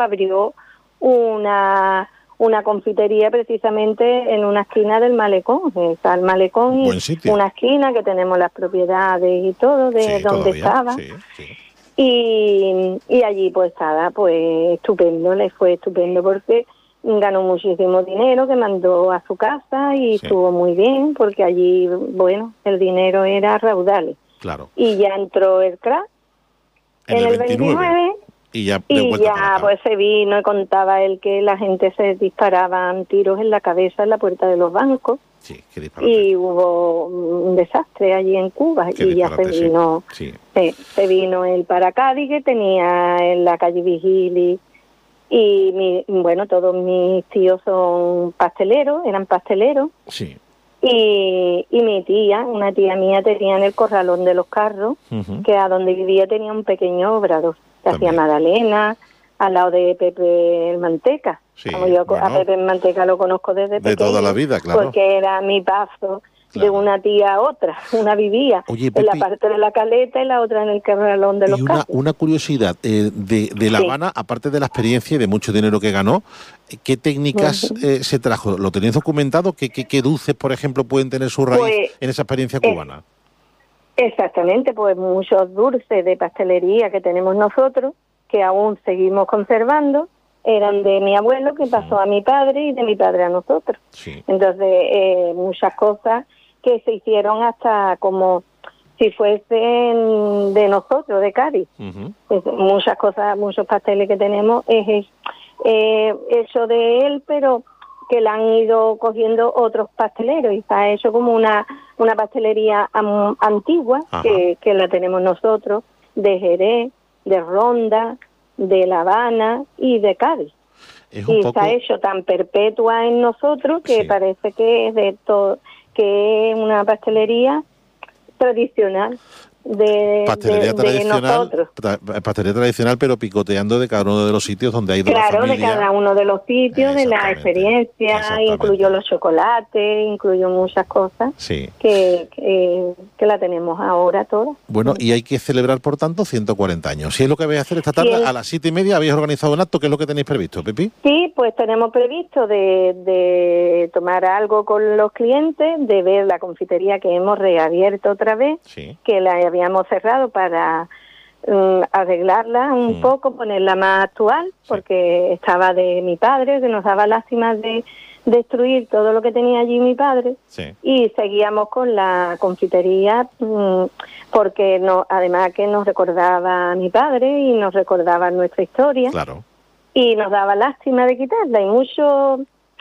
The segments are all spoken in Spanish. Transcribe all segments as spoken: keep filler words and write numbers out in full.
abrió una una confitería precisamente en una esquina del malecón. Está el malecón y una esquina que tenemos las propiedades y todo de sí, donde todavía, estaba. Sí, sí. Y, y allí pues estaba, pues estupendo, le fue estupendo porque ganó muchísimo dinero que mandó a su casa y sí. estuvo muy bien porque allí, bueno, el dinero era raudales. Claro. Y ya entró el crack en, en el veintinueve, veintinueve y ya, y ya pues se vino y contaba él que la gente se disparaban tiros en la cabeza en la puerta de los bancos. Sí, qué disparate. Y hubo un desastre allí en Cuba qué y ya se vino, sí. Sí, se vino él para Cádiz, que tenía en la calle Vigili. Y mi, bueno, todos mis tíos son pasteleros, eran pasteleros. Sí. Y, y mi tía, una tía mía, tenía en el Corralón de los Carros, uh-huh. que a donde vivía tenía un pequeño obrador, que hacía magdalena, al lado de Pepe el Manteca. Sí, Como yo bueno, a Pepe el Manteca lo conozco desde de pequeño. De toda la vida, claro. Porque era mi paso. Claro. De una tía a otra, una vivía Oye, Pepe, en la parte de la Caleta y la otra en el Corralón de los y una, Carros. Una curiosidad, eh, de, de La Habana, sí. aparte de la experiencia y de mucho dinero que ganó, ¿qué técnicas uh-huh. eh, se trajo? ¿Lo tenéis documentado? ¿Qué, qué, qué dulces, por ejemplo, pueden tener su raíz pues, en esa experiencia cubana? Eh, exactamente, pues muchos dulces de pastelería que tenemos nosotros, que aún seguimos conservando, eran de mi abuelo, que pasó a mi padre, y de mi padre a nosotros. Sí. Entonces, eh, muchas cosas que se hicieron hasta como si fuesen de nosotros, de Cádiz. Uh-huh. Pues muchas cosas, muchos pasteles que tenemos es eh, hecho de él, pero que la han ido cogiendo otros pasteleros, y está hecho como una una pastelería am, antigua, que, que la tenemos nosotros, de Jerez, de Ronda, de La Habana y de Cádiz. Es y un poco... está hecho tan perpetua en nosotros que sí. parece que es de todo, que es una pastelería tradicional de, pastelería de, tradicional, de nosotros. Pastelería tradicional, pero picoteando de cada uno de los sitios donde ha ido claro, la familia. Claro, de cada uno de los sitios, de la experiencia, incluyó los chocolates, incluyó muchas cosas sí. que, que, que la tenemos ahora todas. Bueno, y hay que celebrar, por tanto, ciento cuarenta años. Si es lo que vais a hacer esta tarde, sí. a las siete y media habéis organizado un acto. ¿Qué es lo que tenéis previsto, Pepi? Sí, pues tenemos previsto de, de tomar algo con los clientes, de ver la confitería que hemos reabierto otra vez, sí. que la habíamos cerrado para um, arreglarla un mm. poco, ponerla más actual, sí. porque estaba de mi padre, que nos daba lástima de destruir todo lo que tenía allí mi padre, sí. y seguíamos con la confitería, um, porque no, además que nos recordaba a mi padre y nos recordaba nuestra historia, claro. y nos daba lástima de quitarla, y mucho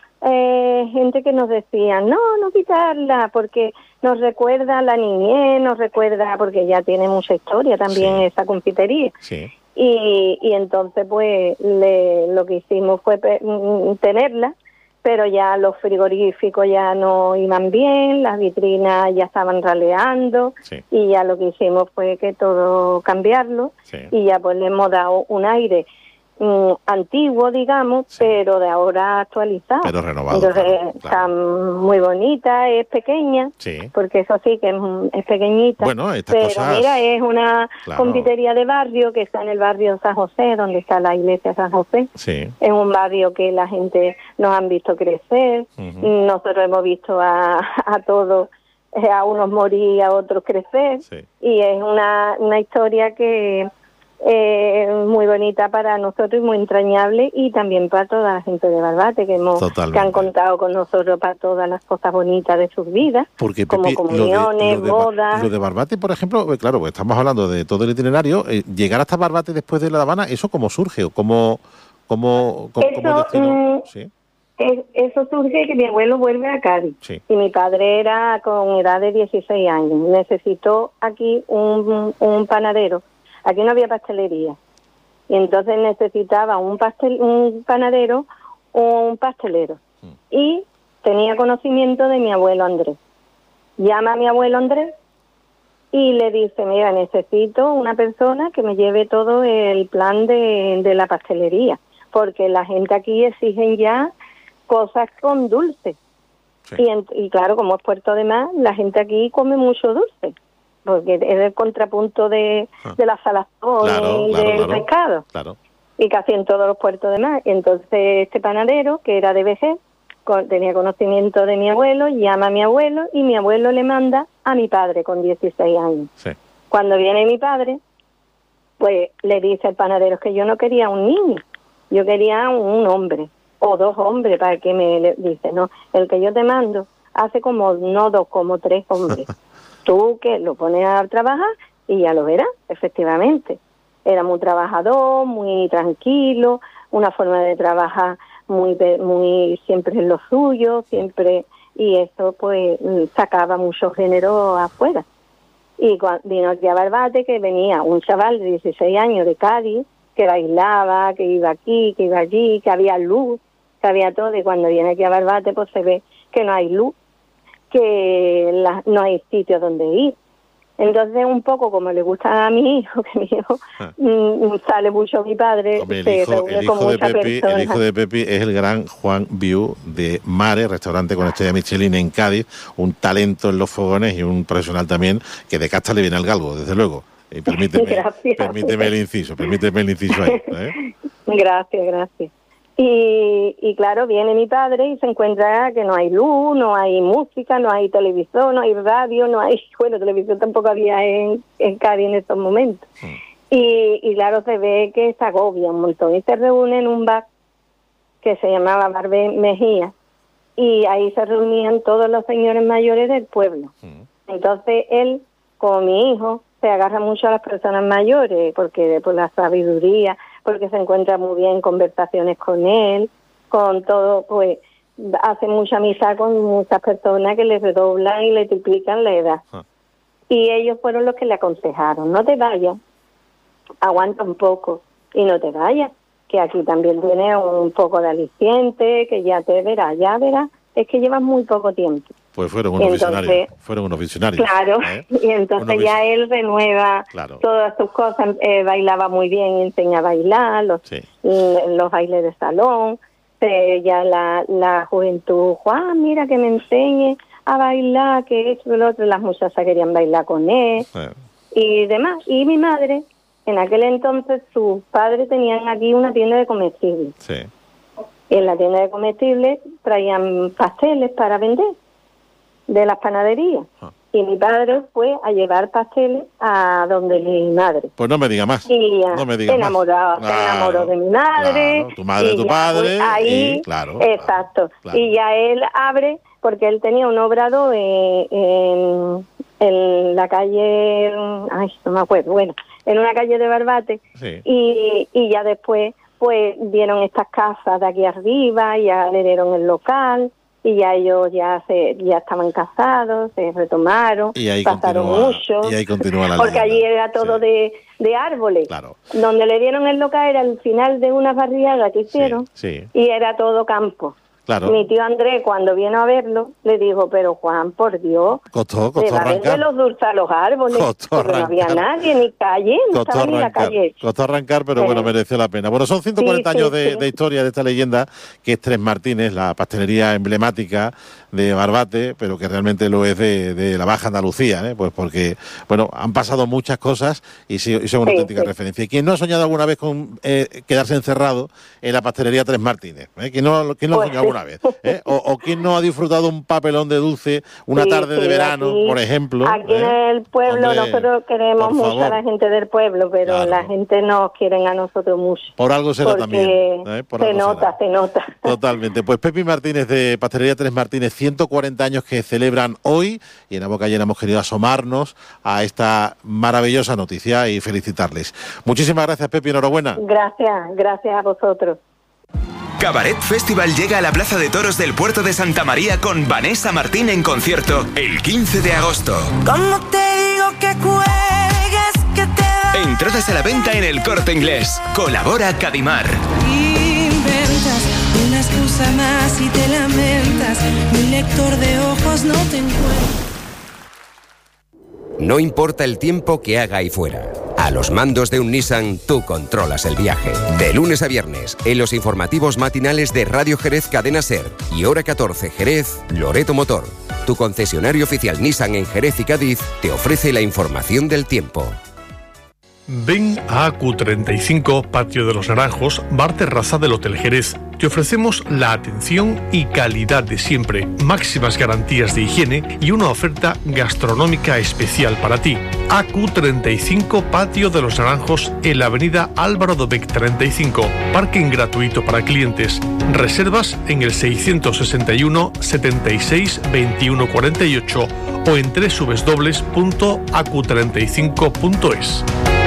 eh, gente que nos decía, no, no quitarla, porque nos recuerda a la niñez, nos recuerda, porque ya tiene mucha historia también sí. esa confitería. Sí. Y, y entonces, pues, le, lo que hicimos fue pe- tenerla, pero ya los frigoríficos ya no iban bien, las vitrinas ya estaban raleando, sí. y ya lo que hicimos fue que todo cambiarlo, sí. y ya pues le hemos dado un aire Mm, antiguo, digamos, sí. pero de ahora actualizado. Pero renovado. Entonces claro, está claro. muy bonita, es pequeña, sí. porque eso sí que es, es pequeñita. Bueno, estas pero cosas... mira, es una claro. confitería de barrio que está en el barrio San José, donde está la iglesia San José. Sí. Es un barrio que la gente nos han visto crecer, uh-huh. nosotros hemos visto a, a todos, a unos morir, a otros crecer, sí. y es una, una historia que... Eh, muy bonita para nosotros y muy entrañable, y también para toda la gente de Barbate que hemos que han contado con nosotros para todas las cosas bonitas de sus vidas. Porque, como Pepi, comuniones, lo de, lo de, bodas. Lo de Barbate, por ejemplo, claro, pues estamos hablando de todo el itinerario. Eh, llegar hasta Barbate después de La Habana, ¿eso cómo surge? ¿O cómo, cómo, cómo, eso, cómo destino? Mm, ¿Sí? es, eso surge que mi abuelo vuelve a Cádiz, sí. y mi padre era con edad de dieciséis años. Necesitó aquí un, un panadero. Aquí no había pastelería, y entonces necesitaba un pastel, un panadero o un pastelero, mm. y tenía conocimiento de mi abuelo Andrés. Llama a mi abuelo Andrés y le dice, mira, necesito una persona que me lleve todo el plan de, de la pastelería, porque la gente aquí exigen ya cosas con dulce. Sí. Y, en, y claro, como es Puerto de Mar, la gente aquí come mucho dulce, porque es el contrapunto de, ah. de la salazón claro, y claro, del claro, pescado. Claro. y casi en todos los puertos de mar. Y entonces este panadero, que era de vejez, con, tenía conocimiento de mi abuelo, llama a mi abuelo y mi abuelo le manda a mi padre con dieciséis años. Sí. Cuando viene mi padre, pues le dice al panadero que yo no quería un niño, yo quería un hombre, o dos hombres, para que me le dice, no, el que yo te mando hace como, no dos, como tres hombres. Tú que lo pones a trabajar y ya lo verás, efectivamente. Era muy trabajador, muy tranquilo, una forma de trabajar muy, muy siempre en lo suyo, siempre, y eso pues sacaba mucho género afuera. Y cuando vino aquí a Barbate, que venía un chaval de dieciséis años de Cádiz, que bailaba, que iba aquí, que iba allí, que había luz, que había todo, y cuando viene aquí a Barbate pues se ve que no hay luz, que la, no hay sitio donde ir. Entonces, un poco como le gusta a mi hijo, que mi hijo ah. mm, sale mucho mi padre, Hombre, el se hijo, reúne el hijo con de muchas Pepi, personas. El hijo de Pepi es el gran Juan Viu de Mare, restaurante con estrella Michelin en Cádiz, un talento en los fogones y un profesional también que de casta le viene al galgo, desde luego. Y permíteme, gracias, permíteme el inciso, permíteme el inciso ahí. ¿eh? Gracias, gracias. Y, y claro, viene mi padre y se encuentra que no hay luz, no hay música, no hay televisor, no hay radio, no hay, bueno, televisión tampoco había en, en Cádiz en estos momentos. Mm. Y, y claro, se ve que se agobia un montón y se reúne en un bar que se llamaba Bar Mejía y ahí se reunían todos los señores mayores del pueblo. Mm. Entonces él, como mi hijo, se agarra mucho a las personas mayores porque por la sabiduría, porque se encuentra muy bien en conversaciones con él, con todo, pues hace mucha amistad con muchas personas que le redoblan y le triplican la edad. Ah. Y ellos fueron los que le aconsejaron, no te vayas, aguanta un poco y no te vayas, que aquí también tiene un poco de aliciente, que ya te verás, ya verás, es que llevas muy poco tiempo. Pues fueron unos entonces, visionarios, fueron unos visionarios. Claro, ¿eh? Y entonces unos ya él renueva claro. todas sus cosas, eh, bailaba muy bien, enseña a bailar, los, sí. los bailes de salón, eh, ya la, la juventud, Juan, mira que me enseñe a bailar, que eso, lo otro, las muchachas querían bailar con él, sí. y demás. Y mi madre, en aquel entonces, sus padres tenían aquí una tienda de comestibles. Sí. Y en la tienda de comestibles traían pasteles para vender de las panaderías. Ah. Y mi padre fue a llevar pasteles a donde mi madre. Pues no me diga más. Y no me diga enamorado, más. Se enamoró de mi madre. Claro, tu madre, tu padre. Pues ahí, y, claro. Exacto. Claro. Y ya él abre, porque él tenía un obrador en, en, en la calle, ay, no me acuerdo, bueno, en una calle de Barbate. Sí. Y, y ya después, pues, vieron estas casas de aquí arriba, y ya le dieron el local. Y ya ellos ya se ya estaban casados, se retomaron, y ahí pasaron continúa, mucho. Y ahí continúa la porque leyenda. allí era todo sí. de, de árboles. Claro. Donde le dieron el local era el final de una barriada que hicieron, sí, sí. y era todo campo. Claro. Mi tío Andrés, cuando vino a verlo, le dijo, pero Juan, por Dios, costó, costó le va a vender los dulces a los árboles, costó porque no había nadie, ni calle, no costó estaba arrancar, ni la calle. Costó arrancar, pero sí. bueno, mereció la pena. Bueno, son ciento cuarenta sí, años sí, de, sí. de historia de esta leyenda, que es Tres Martínez, la pastelería emblemática de Barbate, pero que realmente lo es de, de la Baja Andalucía, ¿eh? Pues porque, bueno, han pasado muchas cosas y, sí, y son una sí, auténtica sí. referencia. Y quien no ha soñado alguna vez con eh, quedarse encerrado en la pastelería Tres Martínez, ¿eh? ¿Quién no, quién no pues, ha soñado alguna vez? ¿eh? O, o quién no ha disfrutado un papelón de dulce una sí, tarde sí, de verano, aquí, por ejemplo. Aquí ¿eh? en el pueblo, Hombre, nosotros queremos mucho favor. a la gente del pueblo, pero claro. la gente nos quiere a nosotros mucho. Por algo será también. ¿eh? Por se algo nota, será. se nota. Totalmente. Pues Pepi Martínez de Pastelería Tres Martínez, ciento cuarenta años que celebran hoy, y en La Boca Llena hemos querido asomarnos a esta maravillosa noticia y felicitarles. Muchísimas gracias, Pepi, enhorabuena. Gracias, gracias a vosotros. Cabaret Festival llega a la Plaza de Toros del Puerto de Santa María con Vanessa Martín en concierto el quince de agosto. ¿Cómo te digo que cuelgues, que te va? Entradas a la venta en El Corte Inglés. Colabora Cadimar. Inventas una excusa más y te lamentas. Mi lector de ojos no te encuentra. No importa el tiempo que haga ahí fuera. A los mandos de un Nissan, tú controlas el viaje. De lunes a viernes, en los informativos matinales de Radio Jerez Cadena Ser y Hora catorce Jerez, Loreto Motor, tu concesionario oficial Nissan en Jerez y Cádiz, te ofrece la información del tiempo. Ven a A Q treinta y cinco, Patio de los Naranjos, bar terraza del Hotel Jerez. Te ofrecemos la atención y calidad de siempre, máximas garantías de higiene y una oferta gastronómica especial para ti. A Q treinta y cinco, Patio de los Naranjos, en la avenida Álvaro Dobech treinta y cinco. Parking gratuito para clientes. Reservas en el seiscientos sesenta y uno, setenta y seis, veintiuno cuarenta y ocho o en doble u doble u doble u punto a q treinta y cinco punto es.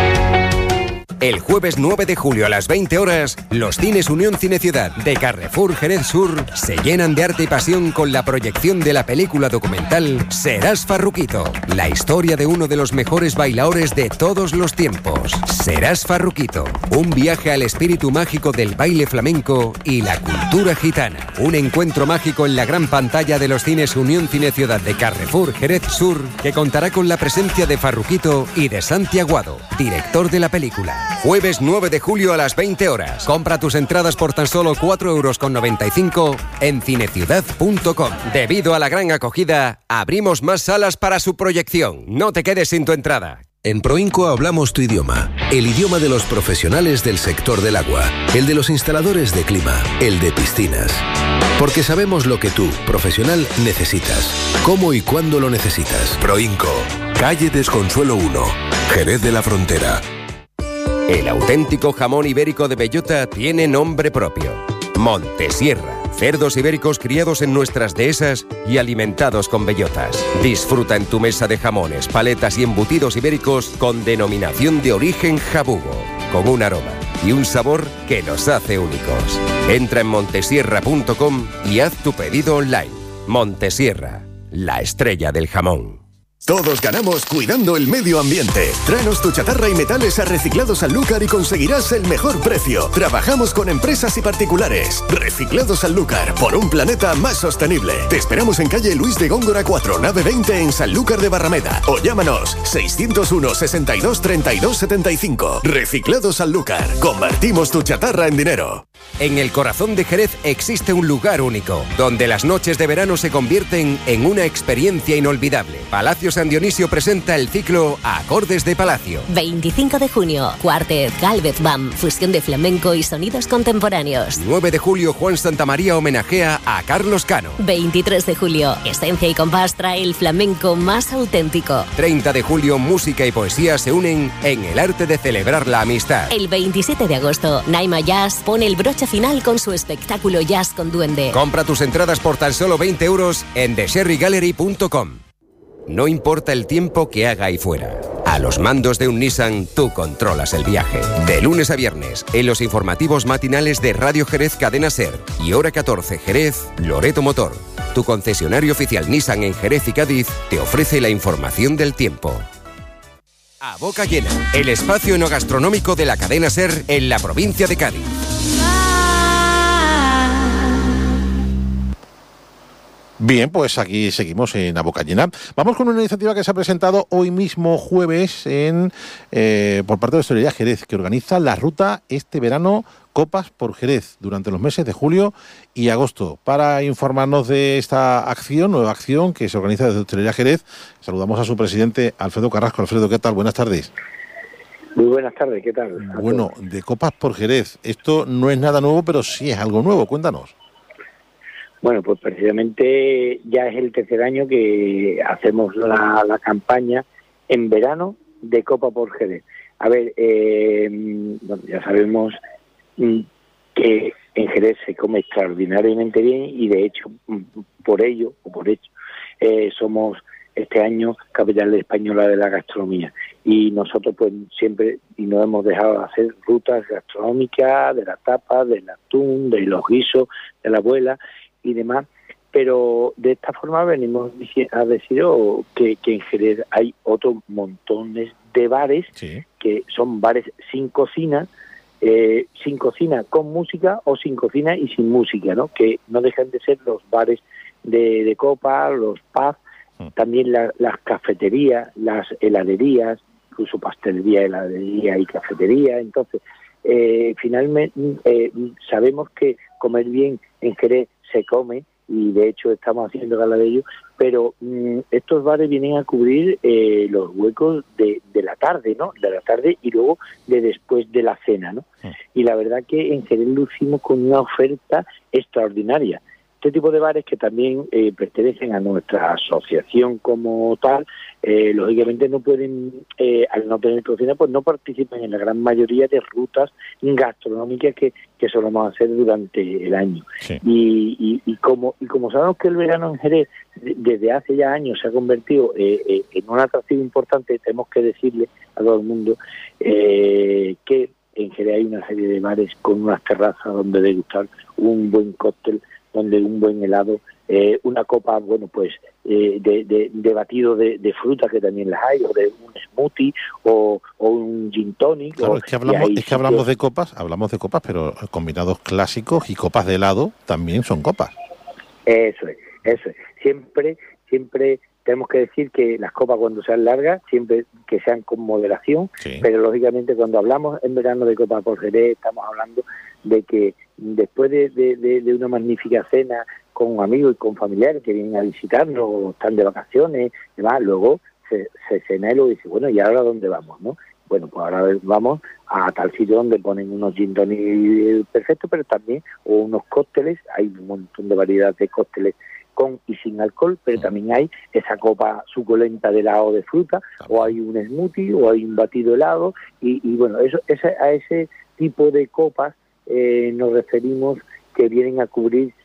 El jueves nueve de julio a las veinte horas, los cines Unión Cine Ciudad de Carrefour Jerez Sur se llenan de arte y pasión con la proyección de la película documental Serás Farruquito, la historia de uno de los mejores bailaores de todos los tiempos. Serás Farruquito, un viaje al espíritu mágico del baile flamenco y la cultura gitana. Un encuentro mágico en la gran pantalla de los cines Unión Cine Ciudad de Carrefour Jerez Sur, que contará con la presencia de Farruquito y de Santi Aguado, director de la película. Jueves nueve de julio a las veinte horas. Compra tus entradas por tan solo cuatro euros con noventa y cinco en cineciudad punto com. Debido a la gran acogida, abrimos más salas para su proyección. No te quedes sin tu entrada. En Proinco hablamos tu idioma, el idioma de los profesionales del sector del agua, el de los instaladores de clima, el de piscinas. Porque sabemos lo que tú, profesional, necesitas, cómo y cuándo lo necesitas. Proinco, calle Desconsuelo uno, Jerez de la Frontera. El auténtico jamón ibérico de bellota tiene nombre propio. Montesierra. Cerdos ibéricos criados en nuestras dehesas y alimentados con bellotas. Disfruta en tu mesa de jamones, paletas y embutidos ibéricos con denominación de origen jabugo, con un aroma y un sabor que los hace únicos. Entra en montesierra punto com y haz tu pedido online. Montesierra, la estrella del jamón. Todos ganamos cuidando el medio ambiente. Tráenos tu chatarra y metales a Reciclados Sanlúcar y conseguirás el mejor precio. Trabajamos con empresas y particulares. Reciclados Sanlúcar, por un planeta más sostenible. Te esperamos en calle Luis de Góngora cuatro, nave veinte en Sanlúcar de Barrameda. O llámanos seiscientos uno, sesenta y dos, treinta y dos, setenta y cinco. Reciclados Sanlúcar. Convertimos tu chatarra en dinero. En el corazón de Jerez existe un lugar único, donde las noches de verano se convierten en una experiencia inolvidable. Palacio San Dionisio presenta el ciclo Acordes de Palacio. veinticinco de junio, Cuartet, Galvez Bam, fusión de flamenco y sonidos contemporáneos. nueve de julio, Juan Santamaría homenajea a Carlos Cano. veintitrés de julio, Esencia y Compás trae el flamenco más auténtico. treinta de julio, música y poesía se unen en el arte de celebrar la amistad. El veintisiete de agosto, Naima Jazz pone el broche final con su espectáculo Jazz con Duende. Compra tus entradas por tan solo veinte euros en the sherry gallery punto com. No importa el tiempo que haga ahí fuera. A los mandos de un Nissan, tú controlas el viaje. De lunes a viernes, en los informativos matinales de Radio Jerez Cadena Ser y Hora catorce Jerez, Loreto Motor. Tu concesionario oficial Nissan en Jerez y Cádiz te ofrece la información del tiempo. A boca llena, el espacio enogastronómico de la cadena Ser en la provincia de Cádiz. Bien, pues aquí seguimos en A Boca Llena. Vamos con una iniciativa que se ha presentado hoy mismo jueves en eh, por parte de Hostelería Jerez, que organiza la ruta este verano Copas por Jerez durante los meses de julio y agosto. Para informarnos de esta acción, nueva acción que se organiza desde Hostelería Jerez, saludamos a su presidente Alfredo Carrasco. Alfredo, ¿qué tal? Buenas tardes. Muy buenas tardes, ¿qué tal? Bueno, de Copas por Jerez, esto no es nada nuevo, pero sí es algo nuevo. Cuéntanos. Bueno, pues precisamente ya es el tercer año que hacemos la, la campaña en verano de Copa por Jerez. A ver, eh, bueno, ya sabemos que en Jerez se come extraordinariamente bien y de hecho, por ello, o por hecho, eh, somos este año capital española de la gastronomía. Y nosotros pues siempre y no hemos dejado de hacer rutas gastronómicas, de la tapa, del atún, de los guisos, de la abuela y demás, pero de esta forma venimos a decir oh, que, que en Jerez hay otros montones de bares, sí, que son bares sin cocina, eh, sin cocina con música o sin cocina y sin música, ¿no? Que no dejan de ser los bares de, de copa, los pubs, mm. también la, las cafeterías, las heladerías, incluso pastelería, heladería y cafetería. Entonces, eh, finalmente eh, sabemos que comer bien en Jerez se come y de hecho estamos haciendo gala de ello, pero mmm, estos bares vienen a cubrir eh, los huecos de, de la tarde, ¿no? De la tarde y luego de después de la cena, ¿no? Sí. Y la verdad que en Jerez lo hicimos con una oferta extraordinaria. Este tipo de bares que también eh, pertenecen a nuestra asociación como tal, eh, lógicamente no pueden, eh, al no tener cocina, pues no participan en la gran mayoría de rutas gastronómicas que, que solemos hacer durante el año. Sí. Y, y, y como y como sabemos que el verano en Jerez desde hace ya años se ha convertido eh, eh, en un atractivo importante, tenemos que decirle a todo el mundo eh, que en Jerez hay una serie de bares con unas terrazas donde degustar un buen cóctel, donde un buen helado, eh, una copa, bueno, pues eh, de, de, de batido de, de fruta, que también las hay, o de un smoothie, o, o un gin tonic. Claro, o, es que hablamos, es que hablamos de copas, hablamos de copas, pero combinados clásicos y copas de helado también son copas. Eso es, eso es. Siempre, siempre tenemos que decir que las copas cuando sean largas, siempre que sean con moderación, sí. Pero lógicamente cuando hablamos en verano de copa por Jerez, estamos hablando de que después de, de, de, de una magnífica cena con amigos y con familiares que vienen a visitarnos o están de vacaciones, demás, luego se, se cena y luego dice, bueno, ¿y ahora dónde vamos, no? Bueno, pues ahora vamos a tal sitio donde ponen unos gin tonic perfectos, pero también, o unos cócteles, hay un montón de variedad de cócteles con y sin alcohol, pero también hay esa copa suculenta de helado de fruta, o hay un smoothie, o hay un batido helado, y, y bueno, eso, ese, a ese tipo de copas eh, nos referimos que vienen a cubrir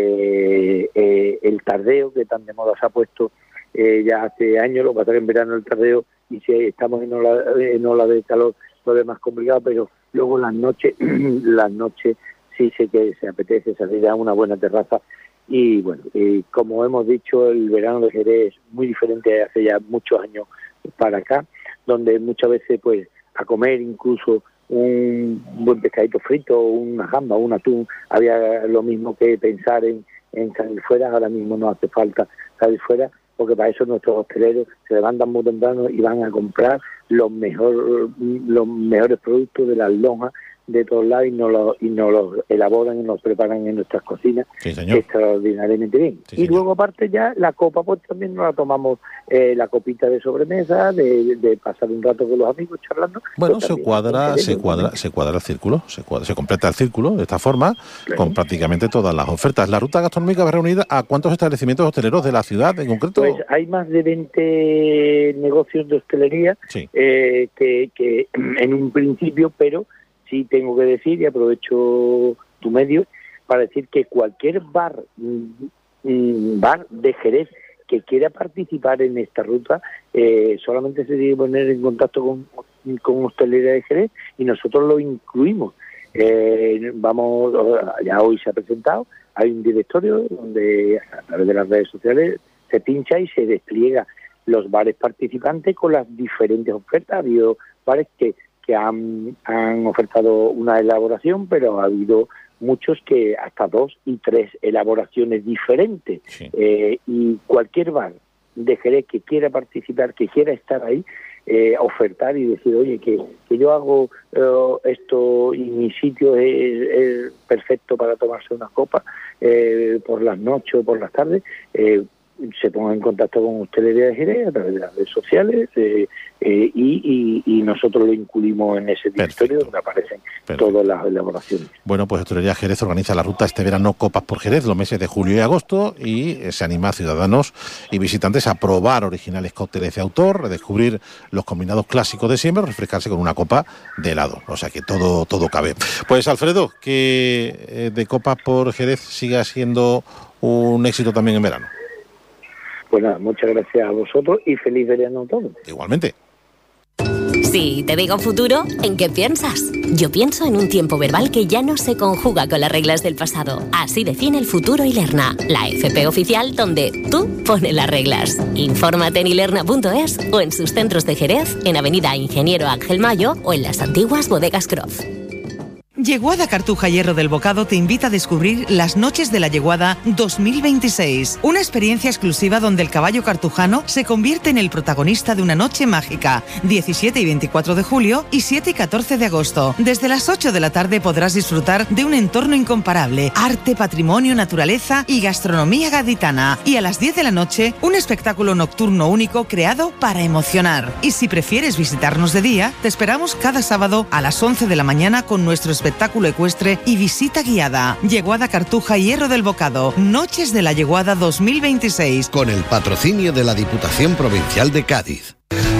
eh, eh, el tardeo, que tan de moda se ha puesto eh, ya hace años. Lo que pasa es que en verano el tardeo, y si estamos en ola, en ola de calor, todo es más complicado, pero luego las noches, las noches sí sé que se apetece salir a una buena terraza. Y bueno, y como hemos dicho, el verano de Jerez es muy diferente de hace ya muchos años para acá, donde muchas veces pues a comer incluso un buen pescadito frito, una gamba, un atún, había lo mismo que pensar en, en salir fuera. Ahora mismo no hace falta salir fuera, porque para eso nuestros hosteleros se levantan muy temprano y van a comprar los mejor, los mejores productos de las lonjas de todos lados y nos los y nos los elaboran y nos preparan en nuestras cocinas, sí, extraordinariamente bien. Sí, y señor. Luego aparte ya la copa pues también nos la tomamos, eh, la copita de sobremesa, de, de pasar un rato con los amigos charlando. Bueno, pues se cuadra, se cuadra, se cuadra el círculo, se cuadra, se completa el círculo de esta forma, claro, con prácticamente todas las ofertas. La ruta gastronómica va reunida a ¿cuántos establecimientos hosteleros de la ciudad en concreto? Pues hay más de veinte negocios de hostelería, sí, eh, que, que en un principio, pero sí tengo que decir, y aprovecho tu medio, para decir que cualquier bar, bar de Jerez que quiera participar en esta ruta, eh, solamente se tiene que poner en contacto con, con Hostelería de Jerez y nosotros lo incluimos. Eh, vamos, ya hoy se ha presentado, hay un directorio donde a través de las redes sociales se pincha y se despliega los bares participantes con las diferentes ofertas. Ha habido bares que que han, han ofertado una elaboración, pero ha habido muchos que hasta dos y tres elaboraciones diferentes. Sí. Eh, y cualquier bar de Jerez que quiera participar, que quiera estar ahí, eh, ofertar y decir, oye, que, que yo hago eh, esto y mi sitio es, es perfecto para tomarse una copa eh, por las noches o por las tardes, eh, se ponga en contacto con Hostelería de Jerez a través de las redes sociales eh, eh, y, y, y nosotros lo incluimos en ese directorio. Perfecto. Donde aparecen Perfecto. Todas las elaboraciones. Bueno, pues Hostelería Jerez organiza la ruta este verano Copas por Jerez, los meses de julio y agosto, y eh, se anima a ciudadanos y visitantes a probar originales cócteles de autor, redescubrir los combinados clásicos de siempre, refrescarse con una copa de helado. O sea que todo, todo cabe. Pues Alfredo, que eh, de Copas por Jerez siga siendo un éxito también en verano. Pues nada, muchas gracias a vosotros y feliz verano a todos. Igualmente. Si te digo futuro, ¿en qué piensas? Yo pienso en un tiempo verbal que ya no se conjuga con las reglas del pasado. Así define el futuro Ilerna, la F P oficial donde tú pones las reglas. Infórmate en ilerna punto es o en sus centros de Jerez, en Avenida Ingeniero Ángel Mayo o en las antiguas bodegas Croft. Yeguada Cartuja Hierro del Bocado te invita a descubrir las Noches de la Yeguada dos mil veintiséis. Una experiencia exclusiva donde el caballo cartujano se convierte en el protagonista de una noche mágica. diecisiete y veinticuatro de julio y siete y catorce de agosto. Desde las ocho de la tarde podrás disfrutar de un entorno incomparable, arte, patrimonio, naturaleza y gastronomía gaditana. Y a las diez de la noche, un espectáculo nocturno único creado para emocionar. Y si prefieres visitarnos de día, te esperamos cada sábado a las once de la mañana con nuestro espectáculo espectáculo ecuestre y visita guiada. Yeguada Cartuja Hierro del Bocado. Noches de la Yeguada dos mil veintiséis. Con el patrocinio de la Diputación Provincial de Cádiz.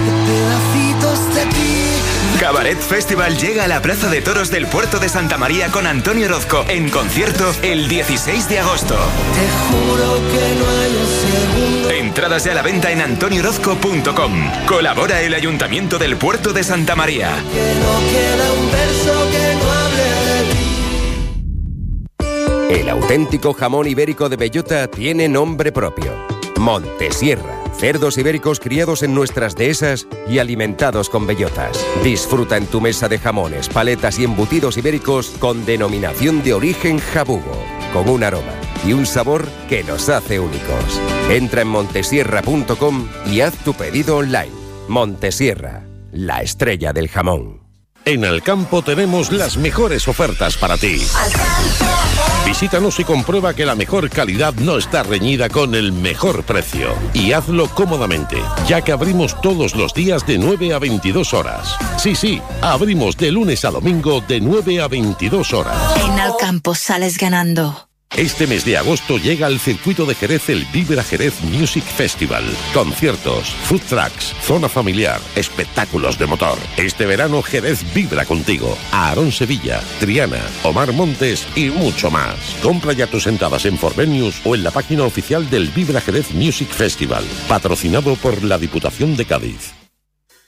Cabaret Festival llega a la Plaza de Toros del Puerto de Santa María con Antonio Orozco en concierto el dieciséis de agosto. Te juro que no hay un segundo. Entradas ya a la venta en antonio orozco punto com. Colabora el Ayuntamiento del Puerto de Santa María. Que no queda un verso que no hable de ti. El auténtico jamón ibérico de bellota tiene nombre propio: Montesierra. Cerdos ibéricos criados en nuestras dehesas y alimentados con bellotas. Disfruta en tu mesa de jamones, paletas y embutidos ibéricos con denominación de origen jabugo, con un aroma y un sabor que nos hace únicos. Entra en montesierra punto com y haz tu pedido online. Montesierra, la estrella del jamón. En Alcampo tenemos las mejores ofertas para ti. Visítanos y comprueba que la mejor calidad no está reñida con el mejor precio. Y hazlo cómodamente, ya que abrimos todos los días de nueve a veintidós horas. Sí, sí, abrimos de lunes a domingo de nueve a veintidós horas. En Alcampo sales ganando. Este mes de agosto llega al circuito de Jerez el Vibra Jerez Music Festival. Conciertos, food trucks, zona familiar, espectáculos de motor. Este verano Jerez vibra contigo. A Aarón Sevilla, Triana, Omar Montes y mucho más. Compra ya tus entradas en Forvenius o en la página oficial del Vibra Jerez Music Festival, patrocinado por la Diputación de Cádiz.